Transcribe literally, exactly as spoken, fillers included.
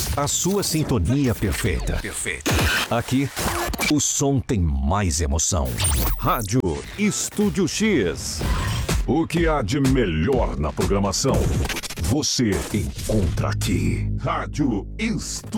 A sua sintonia perfeita. Perfeita. Aqui, o som tem mais emoção. Rádio Estúdio X. O que há de melhor na programação, você encontra aqui. Rádio Estúdio